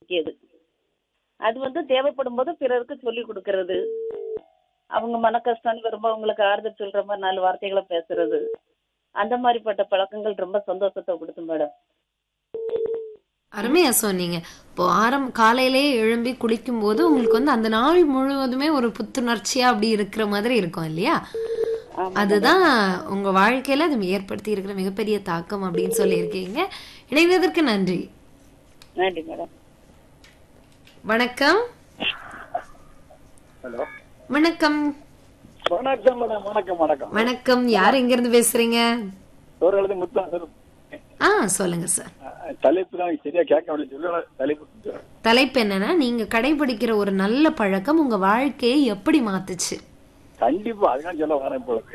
முக்கியது. அது தேவைப்படும் போது பிறருக்கு சொல்லி கொடுக்கறது, அவங்க மன கஷ்டம்னு வரும்போது அவங்களுக்கு ஆறுதல் சொல்ற மாதிரி 4 வார்த்தைகளை பேசுறது, அந்த மாதிரிப்பட்ட பழக்கங்கள் ரொம்ப சந்தோஷத்தை கொடுக்கும் மேடம். அருமையா சொன்னீங்க. இப்போ காலையிலேயே எழும்பி குளிக்கும் போது உங்களுக்கு அந்த நாள் முழுவதுமே ஒரு புத்துணர்ச்சியா அப்படி இருக்கிற மாதிரி இருக்கும் இல்லையா? அதுதான் உங்க வாழ்க்கையில அது ஏற்படுத்தி இருக்கிற மிகப்பெரிய தாக்கம் அப்படின்னு சொல்லியிருக்கீங்க. இணைந்ததற்கு நன்றி. நன்றி மேடம். வணக்கம். ஹலோ. வணக்கம். வணக்கம் மேடம். வணக்கம் வணக்கம் வணக்கம். யார் எங்க இருந்து பேசுறீங்க? சொல்லுங்க சார். தலைப்பு தான் சரியா கேட்க முடியல. தலைப்பு என்னன்னா, நீங்க கடைபிடிக்கிற ஒரு நல்ல பழக்கம் உங்க வாழ்க்கையை எப்படி மாத்துச்சு? கண்டிப்பா அதுதான் சொல்ல வரேன்.